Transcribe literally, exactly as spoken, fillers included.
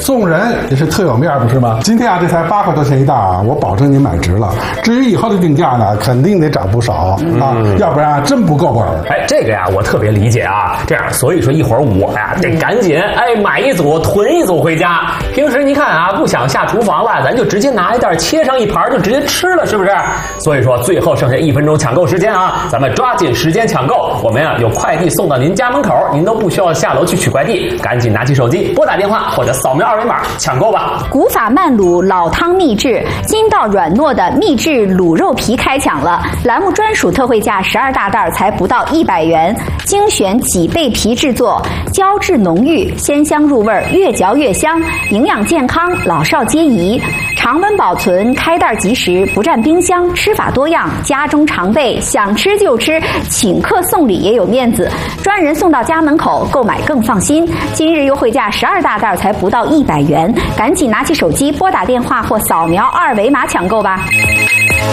送人也是特有面，不是吗？今天啊，这才八块多钱一袋啊，我保证你买值了。至于以后的定价呢，肯定得涨不少、嗯、啊，要不然真不够本。 哎，这个呀，我特别理解啊。这样，所以说一会儿我呀得赶紧哎买一组囤一组回家。平时你看啊，不想下厨房了，咱就直接拿一袋切上一盘就直接吃了，是不是？所以说最后剩下一分钟抢购时间啊，咱们抓紧时间抢购。我们啊有快递送到您家门口，您都不需要下楼去取快递，赶紧拿起手机拨打电话或者扫描二维码抢购吧。 古法慢卤老汤秘制，筋道软糯的秘制卤肉皮开抢了，栏目专属特惠价十二大袋才不到一百元，精选几倍皮制作，胶质浓郁，鲜香入味，越嚼越香，营养健康，老少皆宜。常温保存，开袋即食，不占冰箱，吃法多样，家中常备，想吃就吃，请客送礼也有面子，专人送到家门口，购买更放心。今日优惠价十二大袋才不到一百元，赶紧拿起手机拨打电话或扫描二维码抢购吧。